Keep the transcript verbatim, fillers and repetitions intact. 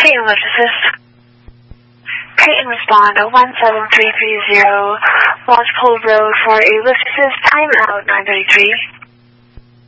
Creighton Lift Assist. Creighton respond to one seven three three zero, Lodge Pole Road for a lift assist, time out nine thirty-three.